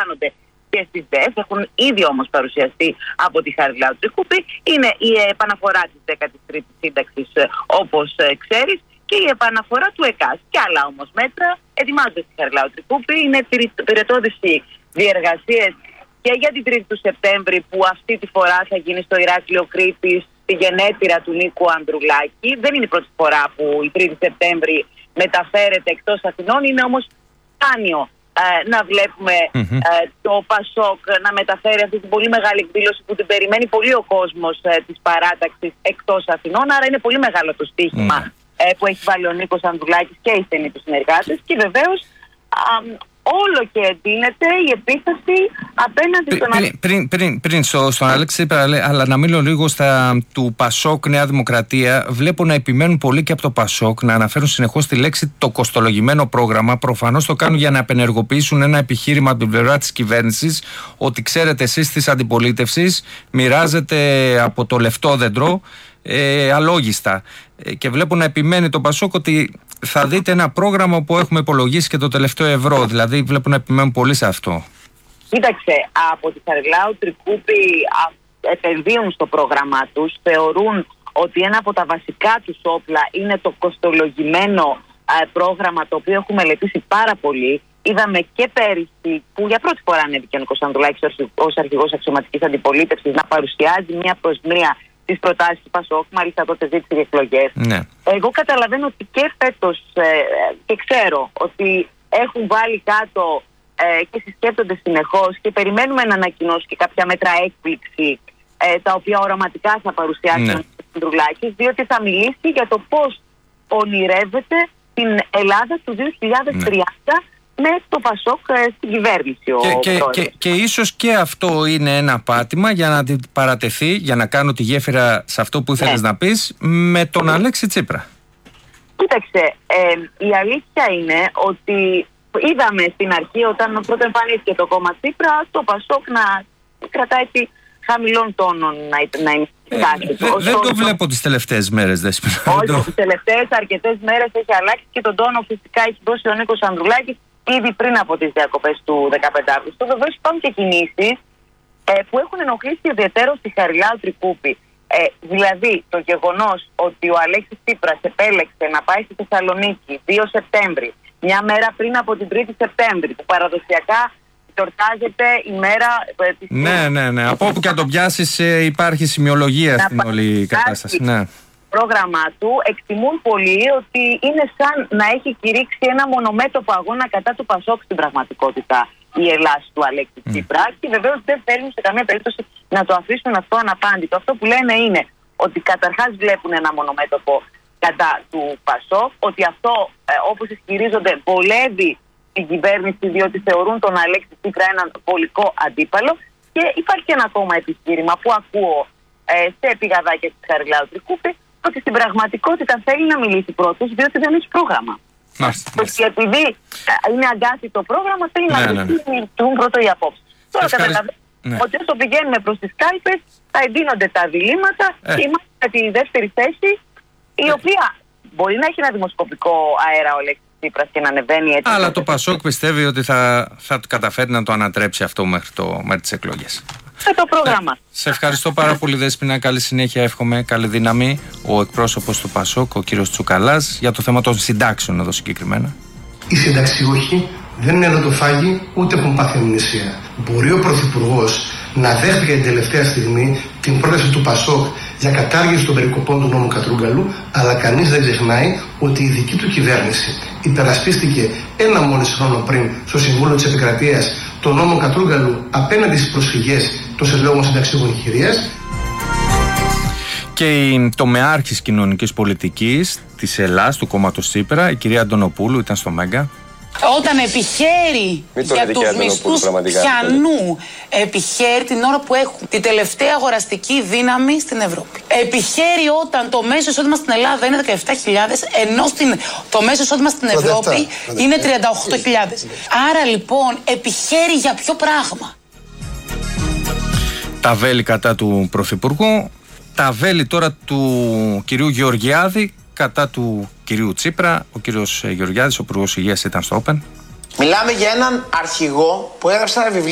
περιλαμβάνονται και στις ΔΕΣ, έχουν ήδη όμως παρουσιαστεί από τη Χαριλάου Τρικούπη. Είναι η επαναφορά της 13ης σύνταξης, όπως ξέρεις, και η επαναφορά του ΕΚΑΣ. Και άλλα όμως μέτρα ετοιμάζονται στη Χαριλάου Τρικούπη. Είναι πυρετώδεις οι διεργασίες και για την 3η του Σεπτέμβρη, που αυτή τη φορά θα γίνει στο Ηράκλειο Κρήτης, στη γενέτειρα του Νίκου Ανδρουλάκη. Δεν είναι η πρώτη φορά που η 3η Σεπτέμβρη μεταφέρεται εκτός Αθηνών. Είναι όμως σπάνιο να βλέπουμε το ΠΑΣΟΚ να μεταφέρει αυτή την πολύ μεγάλη εκδήλωση που την περιμένει πολύ ο κόσμος της παράταξης εκτός Αθηνών. Άρα είναι πολύ μεγάλο το στοίχημα που έχει βάλει ο Νίκος Ανδρουλάκης και οι στενοί του συνεργάτες. Και βεβαίως όλο και εντείνεται η επίθεση απέναντι στον Πριν στον Αλέξη, αλλά να μείνω λίγο του ΠΑΣΟΚ Νέα Δημοκρατία. Βλέπω να επιμένουν πολύ και από το ΠΑΣΟΚ να αναφέρουν συνεχώς τη λέξη το κοστολογημένο πρόγραμμα. Προφανώς το κάνουν για να απενεργοποιήσουν ένα επιχείρημα από την πλευρά της κυβέρνησης, ότι ξέρετε εσείς της αντιπολίτευσης μοιράζετε από το λεφτόδεντρο αλόγιστα. Και βλέπω να επιμένει το ΠΑΣΟΚ ότι θα δείτε ένα πρόγραμμα που έχουμε υπολογίσει και το τελευταίο ευρώ. Δηλαδή βλέπω να επιμένουν πολύ σε αυτό. Κοίταξε, από τη Χαριλάου Τρικούπη επενδύουν στο πρόγραμμά τους. Θεωρούν ότι ένα από τα βασικά τους όπλα είναι το κοστολογημένο πρόγραμμα, το οποίο έχουμε μελετήσει πάρα πολύ. Είδαμε και πέρυσι, που για πρώτη φορά ανέβηκε ο Νίκος Ανδρουλάκης ως αρχηγός αξιωματικής αντιπολίτευσης, να παρουσιάζει μία προς μία τις προτάσεις του ΠΑΣΟΚ. Μάλιστα τότε ζήτησε εκλογές. Ναι. Εγώ καταλαβαίνω ότι και φέτος και ξέρω ότι έχουν βάλει κάτω και συσκέπτονται συνεχώς και περιμένουμε να ανακοινώσει και κάποια μέτρα έκπληξη, τα οποία οραματικά θα παρουσιάσει ο Ανδρουλάκης, διότι θα μιλήσει για το πώς ονειρεύεται την Ελλάδα του 2030 με το ΠΑΣΟΚ στην κυβέρνηση. Και ίσως και αυτό είναι ένα πάτημα για να παρατεθεί, για να κάνω τη γέφυρα σε αυτό που ήθελες να πεις, με τον Αλέξη Τσίπρα. Κοίταξε, η αλήθεια είναι ότι είδαμε στην αρχή, όταν πρώτα εμφανίστηκε το κόμμα Τσίπρα, το ΠΑΣΟΚ να κρατάει χαμηλών τόνων να είναι. Δεν το βλέπω τις τελευταίες μέρες, Δέσποινα. Όχι, τις τελευταίες αρκετές μέρες έχει αλλάξει και τον τόνο φυσικά έχει δώσει ο Νίκος Ανδρουλάκης ήδη πριν από τις διακοπές του 15 Αυγούστου. Βεβαίως υπάρχουν και κινήσεις που έχουν ενοχλήσει ιδιαιτέρως τη Χαριλάου Τρικούπη. Δηλαδή το γεγονός ότι ο Αλέξης Τσίπρας επέλεξε να πάει στη Θεσσαλονίκη 2 Σεπτέμβρη, μια μέρα πριν από την 3η Σεπτέμβρη, που παραδοσιακά γιορτάζεται η μέρα της... Ναι. Από όπου και αν το πιάσεις υπάρχει σημειολογία στην όλη κατάσταση. Ναι. Πρόγραμμα του εκτιμούν πολύ ότι είναι σαν να έχει κηρύξει ένα μονομέτωπο αγώνα κατά του ΠΑΣΟΚ στην πραγματικότητα η Ελλάδα του Αλέξη Τσίπρα, και βεβαίως δεν θέλουν σε καμία περίπτωση να το αφήσουν αυτό αναπάντητο. Αυτό που λένε είναι ότι καταρχάς βλέπουν ένα μονομέτωπο κατά του ΠΑΣΟΚ, ότι αυτό όπως ισχυρίζονται βολεύει την κυβέρνηση, διότι θεωρούν τον Αλέξη Τσίπρα έναν πολικό αντίπαλο. Και υπάρχει και ένα ακόμα επιχείρημα που ακούω σε πηγαδάκια της Χαριλάου Τρικούπη, ότι στην πραγματικότητα θέλει να μιλήσει πρώτος, διότι δεν έχει πρόγραμμα. Και επειδή είναι αγκάθι το πρόγραμμα, θέλει να μιλήσουν πρώτο οι απόψεις. Τώρα καταλαβαίνουμε ότι όσο πηγαίνουμε προς τις κάλπες, θα εντείνονται τα διλήμματα και είμαστε στη δεύτερη θέση, η οποία μπορεί να έχει ένα δημοσκοπικό αέρα ο Αλέξης Τσίπρας και να ανεβαίνει έτσι. Αλλά το ΠΑΣΟΚ πιστεύει ότι θα καταφέρει να το ανατρέψει αυτό μέχρι τις εκλογές. Το πρόγραμμα. Σε ευχαριστώ πάρα πολύ, Δέσποινα. Καλή συνέχεια, εύχομαι. Καλή δύναμη. Ο εκπρόσωπος του ΠΑΣΟΚ, ο κύριος Τσουκαλάς, για το θέμα των συντάξεων εδώ συγκεκριμένα. Οι συνταξιούχοι δεν είναι οδοντοφάγοι ούτε έχουν πάθει αμνησία. Μπορεί ο Πρωθυπουργός να δέχτηκε την τελευταία στιγμή την πρόταση του ΠΑΣΟΚ για κατάργηση των περικοπών του νόμου Κατρούγκαλου, αλλά κανείς δεν ξεχνάει ότι η δική του κυβέρνηση υπερασπίστηκε ένα μόλις χρόνο πριν στο Συμβούλιο της Επικρατείας το νόμο Κατρούγκαλου απέναντι στις προσφυγές των συλλόγων συνταξιούχων χειρίας. Και η τομεάρχης κοινωνικής πολιτικής της Ελλάδας, του κόμματος Τσίπρα, η κυρία Αντωνοπούλου, ήταν στο Μέγκα. Όταν επιχαίρει για τους μισθούς πιανού, επιχαίρει την ώρα που έχουν τη τελευταία αγοραστική δύναμη στην Ευρώπη. Επιχαίρει όταν το μέσο εισόδημα στην Ελλάδα είναι 17.000, ενώ το μέσο εισόδημα στην Ευρώπη είναι 38.000. Άρα λοιπόν επιχαίρει για ποιο πράγμα? Τα βέλη κατά του Πρωθυπουργού, τα βέλη τώρα του κυρίου Γεωργιάδη κατά του κυρίου Τσίπρα. Ο κύριος Γεωργιάδης, ο Υπουργός Υγείας, ήταν στο Open. Μιλάμε για έναν αρχηγό που έγραψε ένα βιβλίο